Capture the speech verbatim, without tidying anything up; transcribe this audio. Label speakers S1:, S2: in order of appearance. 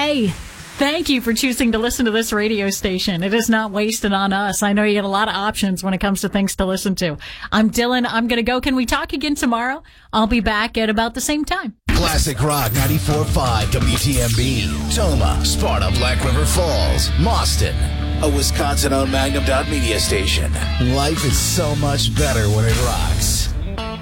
S1: Hey, thank you for choosing to listen to this radio station. It is not wasted on us. I know you get a lot of options when it comes to things to listen to. I'm Dylan. I'm going to go. Can we talk again tomorrow? I'll be back at about the same time.
S2: Classic Rock ninety-four point five W T M B. Toma, Sparta, Black River Falls, Mauston. A Wisconsin-owned Magnum dot media station. Life is so much better when it rocks.